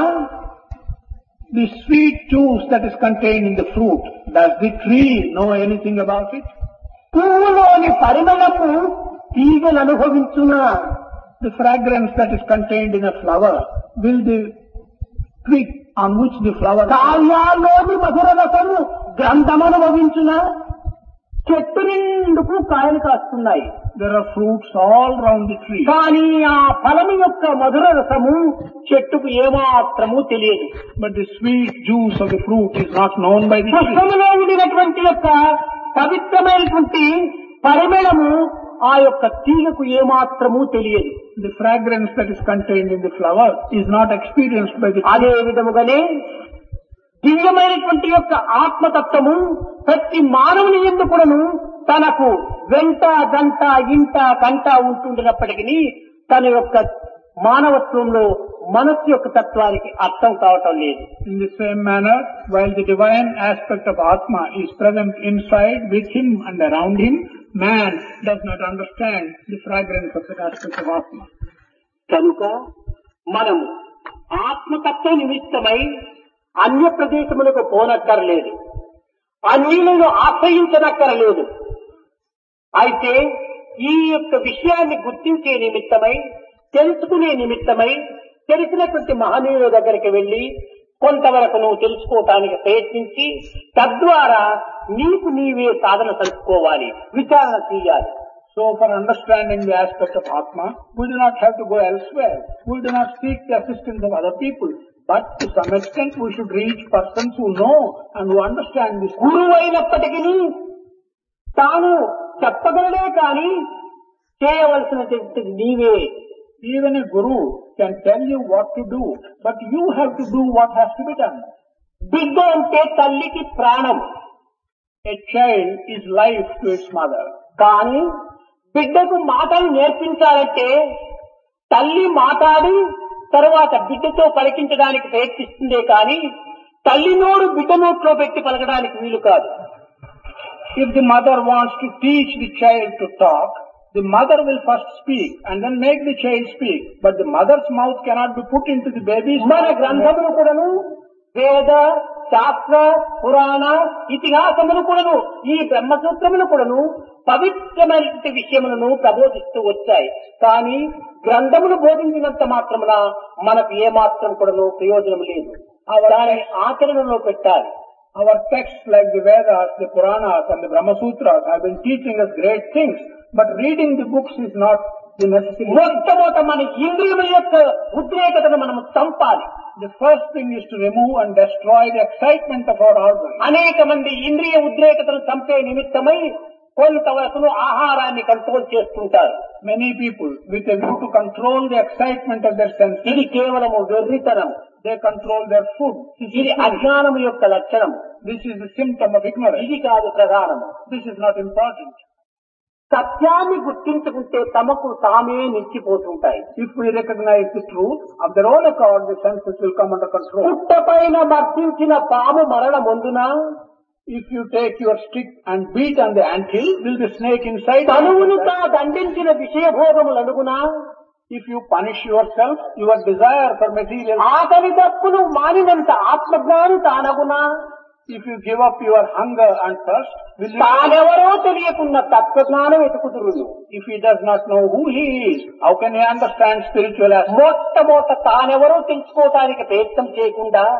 The sweet juice that is contained in the fruit, does the tree know anything about it? పువ్వులోని పరిమళము తీగలు అనుభవించునా? The fragrance that is contained in a flower, will the twig on which the flower కాయాల్లోని మధుర రసము గ్రంథం అనుభవించునా? చెట్టు నిండుకు కాయలు కాస్తున్నాయి, there are fruits all round the tree. కానీ ఆ ఫలము యొక్క మధుర రసము చెట్టుకు ఏమాత్రము తెలియదు. But the sweet juice of the fruit is not known by the tree. పుష్పములో ఉండినటువంటి యొక్క పవిత్రమైనటువంటి పరిమళము ఆ యొక్క తీగకు ఏమాత్రము తెలియదు. The fragrance that is contained in the flower is not experienced by the tree. అదే విధముగానే దివ్యమైనటువంటి యొక్క ఆత్మతత్వము ప్రతి మానవుని యందు కూడాను తనకు వెంట గంట ఇంట కంట ఉంటుండినప్పటికీ తన యొక్క మానవత్వంలో మనస్సు యొక్క తత్వానికి అర్థం కావటం లేదు. In the same manner, while the divine aspect of Atma is present inside, with him and around him, man does not understand the fragrance of that aspect of Atma. కనుక మనము ఆత్మతత్వ నిమిత్తమై అన్య ప్రదేశములకు పోనక్కరలేదు, అన్యులను ఆశ్రయించనక్కరలేదు. అయితే ఈ యొక్క విషయాన్ని గుర్తించే నిమిత్తమై, తెలుసుకునే నిమిత్తమై తెలిసినటువంటి మహనీయుల దగ్గరికి వెళ్లి కొంతవరకు నువ్వు తెలుసుకోవటానికి ప్రయత్నించి తద్వారా నీకు నీవే సాధన తెలుసుకోవాలి, విచారణ చేయాలి. So for understanding the aspect of Atma, we do not have to go elsewhere. We do not seek the assistance of other people. But to some extent we should reach persons who know and who understand this. గురువు అయినప్పటికీ తాను చెప్పగలనే కానీ చేయవలసినటువంటి నీవే. Even a guru can tell you what to do, but you have to do what has to be done. బిడ్డ అంటే తల్లికి ప్రాణం, A child is life to its mother. కానీ బిడ్డకు మాటలు నేర్పించాలంటే తల్లి మాట్లాడి తర్వాత బిడ్డతో పలికించడానికి ప్రయత్నిస్తుందే కానీ తల్లి నోరు బిడ్డ నోట్లో పెట్టి పలకడానికి వీలు కాదు. If the mother wants to teach the child to talk, the mother will first speak and then make the child speak. But the mother's mouth cannot be put into the baby's మన mouth. గ్రంథములు కూడాను వేద శాస్త్ర పురాణ ఇతిహాసములు కూడాను ఈ బ్రహ్మసూత్రములు కూడాను పవిత్రమైన విషయములను ప్రబోధిస్తూ వచ్చాయి. కానీ గ్రంథములు బోధించినంత మాత్రమున మనకు ఏమాత్రం కూడాను ప్రయోజనం లేదు. దానిని ఆచరణలో పెట్టాలి. Our texts like the Vedas, the Puranas and the Brahma Sutras have been teaching us great things, but reading the books is not the necessary. మొట్టమొదట మన ఇంద్రియముల యొక్క ఉద్రేకతను మనం చంపాలి. The first thing is to remove and destroy the excitement of our organs. అనేక మంది ఇంద్రియ ఉద్రేకతను చంపే నిమిత్తమై కొంతవరకు ఆహారాన్ని కంట్రోల్ చేస్తుంటారు. Many people, with a view to control the excitement of their senses, ఇది కేవలము వెర్రితనం, they control their food. ఇది అజ్ఞానము యొక్క లక్షణం. This is the symptom of ignorance. ఇది కాదు ప్రధానము. This is not important. సత్యాన్ని గుర్తించుకుంటే తమకు తామే నిలిచిపోతుంటాయి. If we recognize the truth, of their own accord, the senses will come under control. పుట్టపైన మర్దించిన పాము మరణ ముందున If you take your stick and beat on the anthill, will the snake inside? తనువును తా దండించిన విషయభోగములనుగునా If you punish yourself, your desire for material. ఆకలి తప్పును మానినంత ఆత్మజ్ఞాని తానగునా If you give up your hunger and thirst, will you? తానెవరో తెలియకున్న తత్వజ్ఞానం వెతుకుతురు. If he does not know who he is, how can he understand spiritual aspects? మొట్టమొదట తానెవరో తెలుసుకోవటానికి ప్రయత్నం చేయకుండా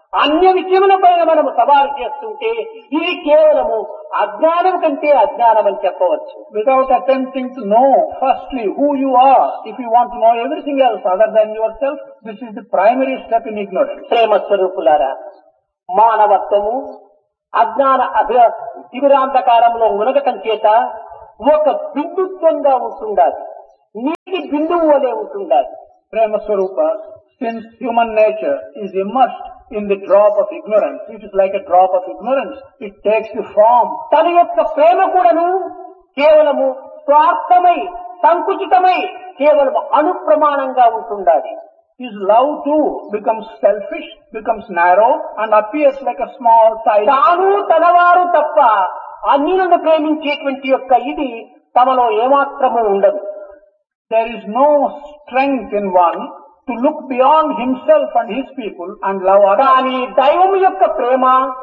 అన్య విషయములపైన మనము సవాలు చేస్తుంటే ఇది కేవలము అజ్ఞానం కంటే అజ్ఞానం అని చెప్పవచ్చు. Without attempting to know firstly who you are, if you want to know everything else other than yourself, this is the primary step in ignorance. ప్రేమ స్వరూపులారా, మానవత్వము అజ్ఞాన తిమిరాంధకారంలో మునగటం చేత ఒక బిందుత్వంగా ఉంటుండాలి, నీటి బిందువు వలె ఉంటుండాలి. Prema Swarupa, since human nature is immersed in the drop of ignorance, it is like a drop of ignorance. It takes the form. తన యొక్క ప్రేమ కూడాను కేవలము స్వార్థమై సంకుచితమై కేవలం అనుప్రమాణంగా ఉంటుండాలి. His love too becomes selfish, becomes narrow and appears like a small size. తాను తనవారు తప్ప అన్యులను ప్రేమించేటువంటి యొక్క ఇది తమలో ఏమాత్రము ఉండదు. There is no strength in one to look beyond himself and his people and love others. కానీ దైవం యొక్క ప్రేమ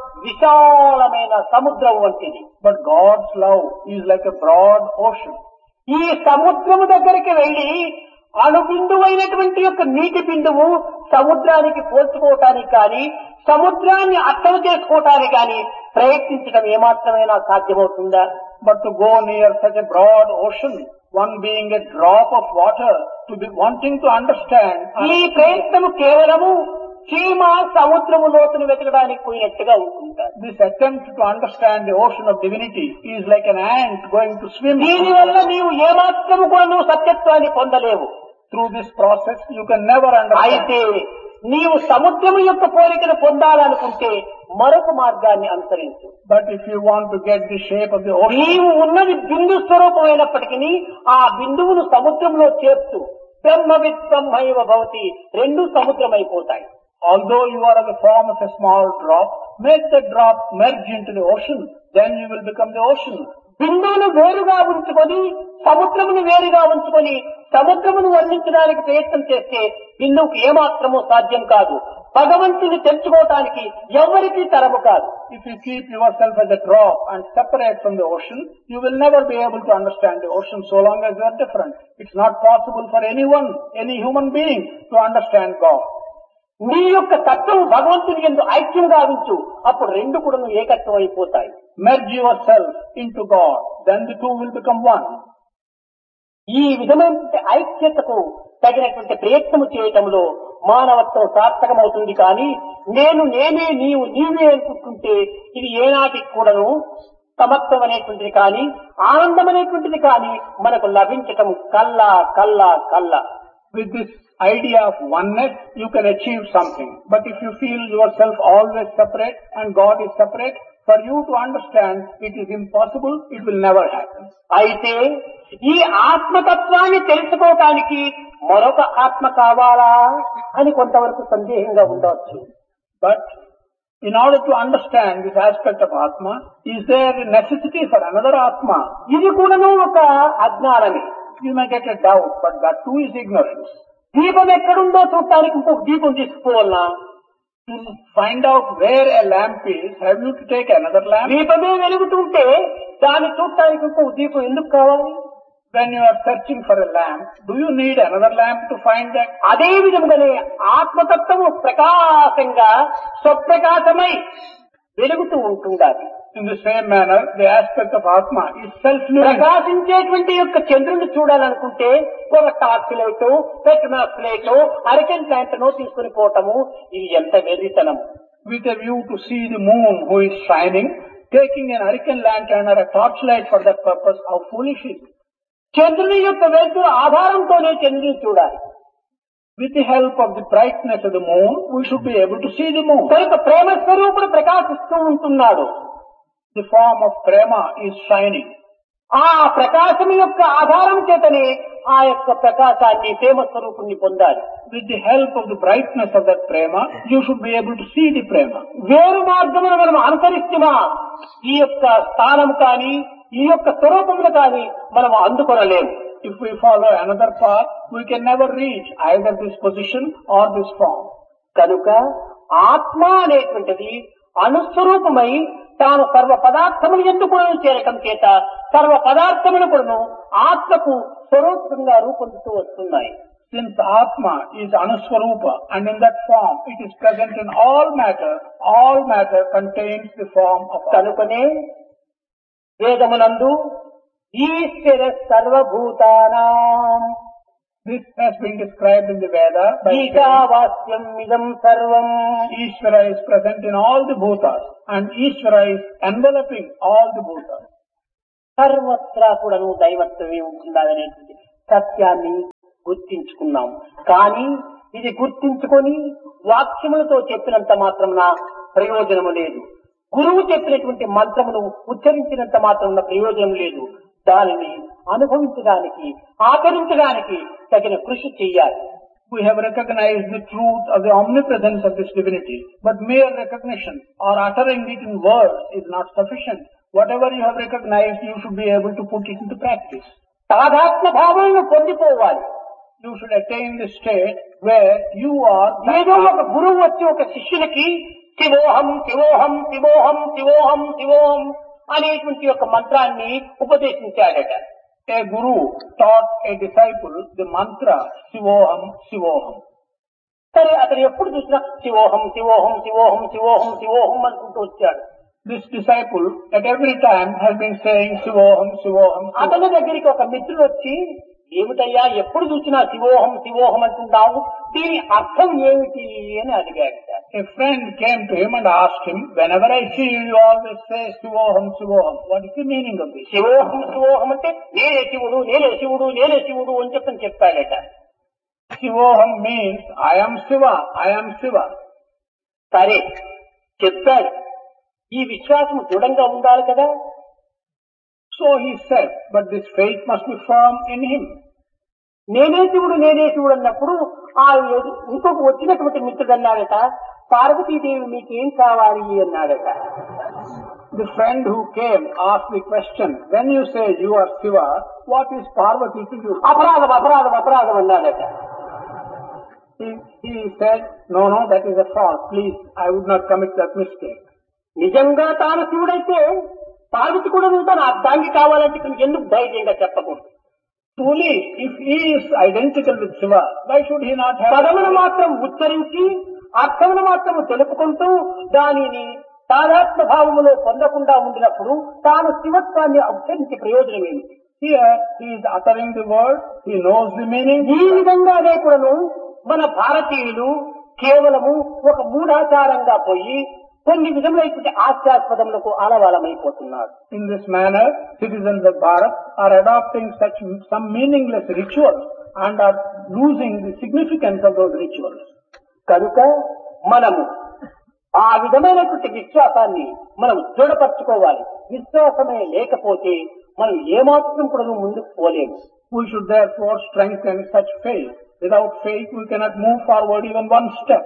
విశాలమైన సముద్రం వంటిది. But God's love is like a broad ocean. ఈ సముద్రము దగ్గరికి వెళ్లి అణుబిందువైనటువంటి యొక్క నీటి బిందువు సముద్రానికి పోల్చుకోవటానికి కానీ సముద్రాన్ని అర్థం చేసుకోవటానికి కానీ ప్రయత్నించడం ఏమాత్రమైనా సాధ్యమవుతుందా? But to go near such a broad ocean, one being a drop of water, to be wanting to understand. ఈ ప్రయత్నము కేవలము చీమ సముద్రము లోతును వెతకడానికి పోయినట్టుగా ఉంటుంటారు. This attempt to understand the ocean of divinity is like an ant going to swim. దీనివల్ల నీవు ఏమాత్రము కూడా నువ్వు సత్యత్వాన్ని పొందలేవు. Through this process you can never understand. అయితే నీవు సముద్రము యొక్క పోలికను పొందాలనుకుంటే మరొక మార్గాన్ని అనుసరించు. But if you want to get the shape of the ocean, నీవు ఉన్నది బిందు స్వరూపమైనప్పటికీ ఆ బిందువును సముద్రంలో చేర్చు. బ్రహ్మవిత్ బ్రహ్మైవ భవతి, రెండు సముద్రమైపోతాయి. although you are of the form of a small drop, make the drop merge into the ocean, then you will become the ocean. బిందువును వేరుగా ఉంచుకొని సముద్రమును వేరుగా ఉంచుకొని సముద్రమును వర్ణించడానికి ప్రయత్నం చేస్తే బిందువుకు ఏమాత్రమూ సాధ్యం కాదు. భగవంతుని తెలుసుకోవటానికి ఎవరికీ తరము కాదు. If you keep yourself as a drop and separate from the ocean, you will never be able to understand the ocean so long as you are different. It's not possible for anyone, any human being to understand God. నీ యొక్క తత్వం భగవంతుని యందు ఐక్యం గావించు, అప్పుడు రెండు కూడా ఏకత్వం అయిపోతాయి. Merge yourself into God, then the two will become one. ఈ విధమైన ఐక్యతకు తగినటువంటి ప్రయత్నము చేయటంలో మానవత్వం సార్థకమవుతుంది. కానీ నేనే నీవు నీవే అనుకుంటుంటే ఇది ఏనాటికి కూడాను సమత్వం అనేటువంటిది కానీ ఆనందం అనేటువంటిది కానీ మనకు లభించటం కల్లా కల్లా కల్లా. With this idea of oneness, you can achieve something. But if you feel yourself always separate and God is separate, for you to understand it is impossible, it will never happen. అయితే ఈ ఆత్మతత్వాన్ని తెలుసుకోవటానికి మరొక ఆత్మ కావాలా అని కొంతవరకు సందేహంగా ఉండవచ్చు. But in order to understand this aspect of Atma, is there a necessity for another Atma? ఇది కూడాను ఒక అజ్ఞానమే. You may get a doubt, but that too is ignorance. దీపం ఎక్కడుందో చూడటానికి ఇంకొక దీపం తీసుకుపోవాలనా? To find out where a lamp is, have you to take another lamp? దీపమే వెలుగుతుంటే దాన్ని చూడటానికి ఇంకొక దీపం ఎందుకు కావాలి? When you are searching for a lamp, do you need another lamp to find that? అదే విధంగానే ఆత్మతత్వము ప్రకాశంగా స్వప్రకాశమై వెలుగుతూ ఉంటుండాలి. In the same manner, the aspect of Atma is self-luminous. ప్రకాశించేటువంటి యొక్క చంద్రుని చూడాలనుకుంటే ఒక torch light, Petromax light, hurricane ప్లాంట్నో తీసుకుని పోవటము ఇది ఎంత వెర్రితనం. With a view to see the moon who is shining, taking an hurricane lantern or a torchlight for that purpose, how foolish it is. చంద్రుని యొక్క వెలుతురు ఆధారంతోనే చంద్రుని చూడాలి. With the help of the brightness of the moon, we should be able to see the moon. కనుక ప్రేమ స్వరూపుడు ప్రకాశిస్తూ ఉంటున్నాడు. The form of prema is shining. ఆ ప్రకాశం యొక్క ఆధారం చేతనే ఆ యొక్క ప్రకాశాన్ని ప్రేమ స్వరూపుణ్ణి పొందాలి. With the help of the brightness of that prema, you should be able to see the prema. వేరు మార్గమును మనం అనుసరిస్తున్నా ఈ యొక్క స్థానము కానీ ఈ యొక్క స్వరూపమును కానీ మనం అందుకొనలేము. If we follow another path, we can never reach either this position or this form. కనుక ఆత్మ అనేటువంటిది అనుస్వరూపమై తాను సర్వ పదార్థములు ఎందుకు చేరటం చేత సర్వ పదార్థములు కూడా ఆత్మకు స్వరూపంగా రూపొందుతూ వస్తున్నాయి. Since Atma is Anuswarupa and in that form it is present in all matter contains the form of Atma. కనుకనే వేదమునందు ఈశ్వర సర్వభూతానాం This has been described in the Veda by ఈశావాస్యం ఇదం సర్వం Ishvara is present in all the bhutas and Ishvara is enveloping all the bhutas. సర్వత్రా కూడాను దైవత్వమే ఉంటుందనేటువంటి సత్యాన్ని గుర్తించుకున్నాం. కానీ ఇది గుర్తించుకొని వాక్యములతో చెప్పినంత మాత్రమున ప్రయోజనము లేదు. గురువు చెప్పినటువంటి మంత్రమును ఉచ్చరించినంత మాత్రమున ప్రయోజనం లేదు. దానిని అనుభవించడానికి ఆచరించడానికి తగిన కృషి చెయ్యాలి. We have recognized the truth of the omnipresence of this divinity, but mere recognition or uttering it in words is not sufficient. Whatever you have recognized, you should be able to put it into practice. తాదాత్మ్య భావాలను పొందిపోవాలి. You should attain the state where you are. ఏదో ఒక గురువు వచ్చి ఒక శిష్యునికి శివోహం శివోహం శివోహం శివోహం శివోహం అనేటువంటి ఒక మంత్రాన్ని ఉపదేశించాడట. A guru taught a disciple the mantra Sivoham Sivoham. సరే, అతను ఎప్పుడు చూసినా శివోహం శివోహం శివోహం శివోహం శివోహం అనుకుంటూ వచ్చాడు. This disciple at every time has been saying Sivoham Sivoham. అతని దగ్గరికి ఒక మిత్రుడు వచ్చి, ఏమిటయ్యా ఎప్పుడు చూసినా శివోహం శివోహం అంటున్నావు, దీని అర్థం ఏమిటి అని అడిగాడు. A friend came to him and asked him, whenever I see you, you always say Sivoham Sivoham. What is the meaning of this? శివోహం శివోహం అంటే నేనే శివుడు నేనే శివుడు నేనే శివుడు అని చెప్పాడట. Sivoham means I am Shiva, I am Shiva. సరే చెప్పాడు, ఈ విశ్వాసం దృఢంగా ఉండాలి కదా. So he said, but this faith must be firm in him. నేనే శివుడు అన్నప్పుడు ఆ ఇంకొక వచ్చినటువంటి మిత్రుడు అన్నాడట, పార్వతీదేవి మీకేం కావాలి అన్నాడట. The friend who came asked the question, when you say you are Shiva, what is Parvati to you? అపరాధం అన్నాడట. He said, no, that is a fault. Please, I would not commit that mistake. నిజంగా తాను శివుడైతే పార్వతి కూడా తన అర్థానికి కావాలంటే ఎందుకు ధైర్యంగా చెప్పకూడదు? Truly, if he is identical with Shiva, why should he not have... పదమును మాత్రం ఉచ్చరించి అర్థమును మాత్రం తెలుపుకుంటూ దానిని తాదాత్మ భావములో పొందకుండా ఉండినప్పుడు తాను శివత్వాన్ని ఉచ్చరించి ప్రయోజనం ఏమిటి? Here, he is uttering the word, he knows the meaning. ఈ విధంగానే కూడాను మన భారతీయులు కేవలము ఒక మూఢాచారంగా పోయి కొన్ని విధములైన హాస్యాస్పదములకు ఆలవాలమైపోతున్నారు. In this manner, citizens of Bharat are adopting some meaningless rituals and are losing the significance of those rituals. కనుక మనము ఆ విధమైనటువంటి విశ్వాసాన్ని మనం దృఢపరచుకోవాలి. విశ్వాసమే లేకపోతే మనం ఏమాత్రం కూడా ముందుకు పోలేము. We should therefore strengthen such faith. Without faith, we cannot move forward even one step.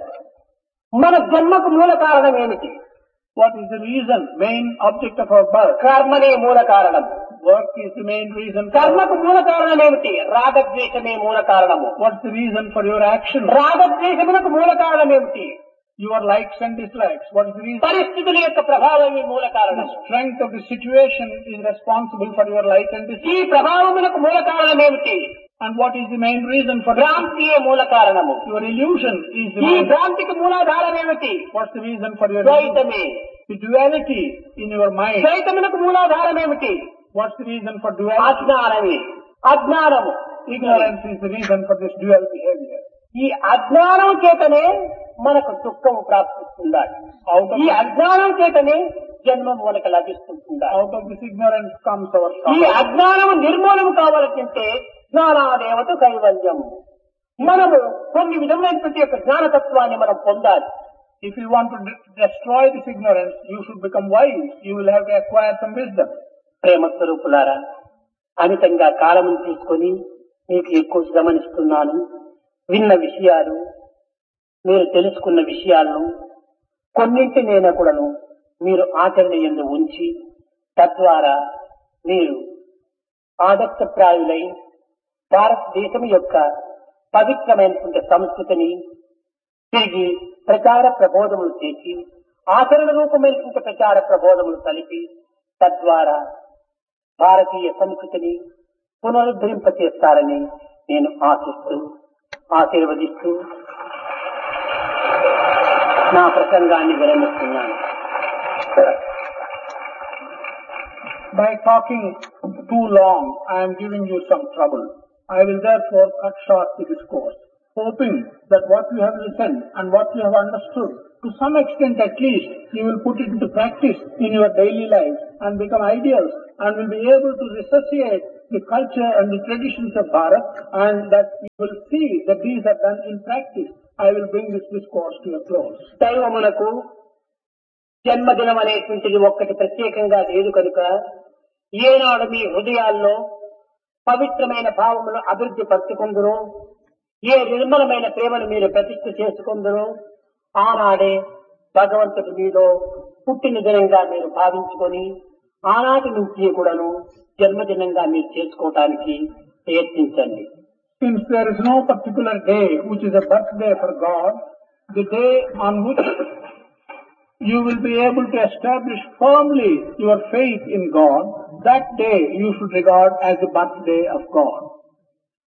మన జన్మకు మూల కారణం ఏమిటి? What is the reason, main object of our birth? కర్మనే మూల కారణం. Work is the main reason. కర్మకు మూల కారణం ఏమిటి? రాగద్వేషమే మూల కారణము. What's the reason for your action? రాగద్వేషములకు మూల కారణం ఏమిటి? Your likes and dislikes. What is the reason? పరిస్థితుల యొక్క ప్రభావమే మూల కారణం. The strength of the situation is responsible for your like and dislike. ఈ ప్రభావములకు మూల కారణం ఏమిటి? And what is the main reason for భ్రాంతియే మూల కారణము. your illusion is the ఈ main. భ్రాంతికి మూలాధారం ఏమిటి? What's the reason for your ద్వైతమే. the duality in your mind? ద్వైతములకు మూలాధారం ఏమిటి? What's the reason for duality? అజ్ఞానమే. అజ్ఞానము. Ignorance is the reason for this dual behavior. ఈ అజ్ఞానం చేతనే మనకు దుఃఖము ప్రాప్తిస్తుండాలి. ఈ అజ్ఞానం చేతనే జన్మం మనకు లభిస్తుంటుండాలి. Out of this ignorance comes our ఈ sorrow. అజ్ఞానము నిర్మూలన కావాలంటే జ్ఞానాదేవత కైవల్యం. మనము కొన్ని విధములైనటువంటి యొక్క జ్ఞానతత్వాన్ని మనం పొందాలి. If you want to destroy this ignorance, you should become wise. You will have to acquire some wisdom. ప్రేమ స్వరూపులారా, అమితంగా కాలమును తీసుకొని మీకు ఎక్కువ గమనిస్తున్నాను. విన్న విషయాలు, మీరు తెలుసుకున్న విషయాలను కొన్నింటినైనా కూడాను మీరు ఆచరణ యందు ఉంచి తద్వారా మీరు ఆదర్శప్రాయులై భారతదేశం యొక్క పవిత్రమైనటువంటి సంస్కృతిని తిరిగి ప్రచార ప్రబోధములు చేసి ఆచరణ రూపమైనటువంటి ప్రచార ప్రబోధములు కలిపి తద్వారా భారతీయ సంస్కృతిని పునరుద్ధరింపచేస్తారని నేను ఆశిస్తూ ఆశీర్వదిస్తూ నా ప్రసంగాన్ని విరమిస్తున్నాను. By talking too long, I am giving you some trouble. I will therefore cut short the discourse, hoping that what you have listened and what you have understood, to some extent at least, you will put it into practice in your daily life and become ideals and will be able to resuscitate the culture and the traditions of Bharat, and that you will see that these are done in practice. I will bring this discourse to a close. దైవమునకు జన్మదినం అనేటువంటిది ఒక్కటి ప్రత్యేకంగా లేదు కనుక ఏనాడు మీ హృదయాల్లో పవిత్రమైన భావములు అభివృద్ధి పరచుకుందరో, ఏ నిర్మలమైన ప్రేమను మీరు ప్రతిష్ఠ చేసుకుందరో ఆనాడే భగవంతుడి మీదో పుట్టిన దినంగా మీరు భావించుకొని ఆనాటి నుంచి కూడాను జన్మదినంగా మీరు చేసుకోవటానికి ప్రయత్నించండి. Since there is no particular day which is a birthday for God, the day on which you will be able to establish firmly your faith in God, that day you should regard as the birthday of God.